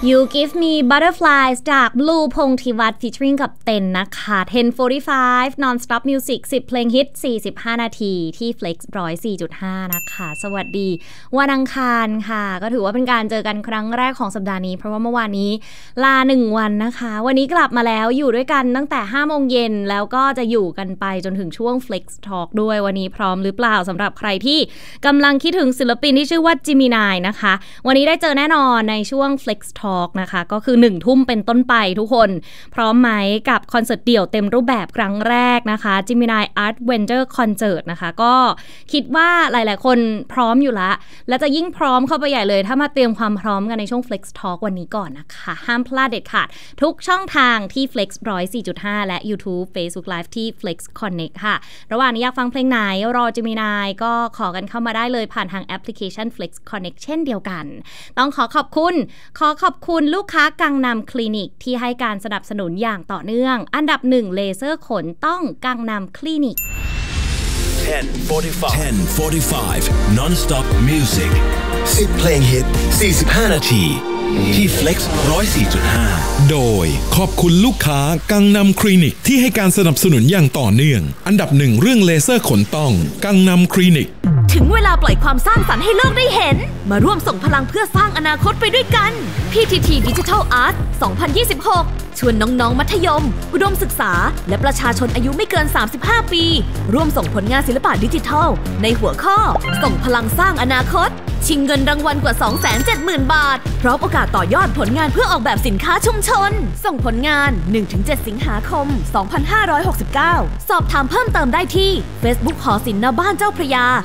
You Give Me Butterflies จาก Blue พงษ์ธิวัฒน์ featuring กับเต็นนะคะ 10:45 Non-Stop Music 10 เพลงฮิต 45 นาทีที่ Flex 104.5 นะคะสวัสดีวันอังคารค่ะก็ถือว่าเป็นการเจอกันครั้งแรกของสัปดาห์นี้เพราะว่าเมื่อวานนี้ลา1วันนะคะวันนี้กลับมาแล้วอยู่ด้วยกันตั้งแต่ 5 โมงเย็นแล้วก็จะอยู่กันไปจนถึงช่วง Flex Talk ด้วยวันนี้พร้อมหรือเปล่าสำหรับใครที่กำลังคิดถึงศิลปินที่ชื่อว่า Gemini นะคะวันนี้ได้เจอแน่นอนในช่วง Flex Talk นะคะก็คือ 1 ทุ่มเป็นต้นไปทุกคนพร้อมไหมกับคอนเสิร์ตเดี่ยวเต็มรูปแบบครั้งแรกนะคะ Gemini Art Venture Concert นะคะก็คิดว่าหลายๆคนพร้อมอยู่ละและจะยิ่งพร้อมเข้าไปใหญ่เลยถ้ามาเตรียมความพร้อมกันในช่วง Flex Talk วันนี้ก่อนนะคะห้ามพลาดเด็ดขาดทุกช่องทางที่ Flex 104.5 และ YouTube Facebook Live ที่ Flex Connect ค่ะระหว่างนี้อยากฟังเพลงไหนรอ Gemini ก็ขอกันเข้ามาได้เลยผ่านทางแอปพลิเคชัน Flex Connect เช่นเดียวกันต้องขอขอบคุณลูกค้ากังนำคลินิกที่ให้การสนับสนุนอย่างต่อเนื่องอันดับ1เลเซอร์ขนต้องกังนำคลินิก 10:45 Non-Stop Music 10 เพลงฮิต 45 นาทีที่ Flex 104.5 โดยขอบคุณลูกค้ากังนำคลินิกที่ให้การสนับสนุนอย่างต่อเนื่องอันดับ1เรื่องเลเซอร์ขนต้องกังนำคลินิกถึงเวลาปล่อยความสร้างสรรค์ให้โลกได้เห็นมาร่วมส่งพลังเพื่อสร้างอนาคตไปด้วยกัน PTT Digital Art 2026 ชวนน้องๆมัธยมอุดมศึกษาและประชาชนอายุไม่เกิน35ปีร่วมส่งผลงานศิลปะดิจิทัลในหัวข้อส่งพลังสร้างอนาคตชิงเงินรางวัลกว่า 270,000 บาทพร้อมโอกาสต่อยอดผลงานเพื่อออกแบบสินค้าชุมชนส่งผลงาน 1-7 สิงหาคม 2569 สอบถามเพิ่มเติมได้ที่ Facebook หอศิลป์ณบ้านเจ้าพระยา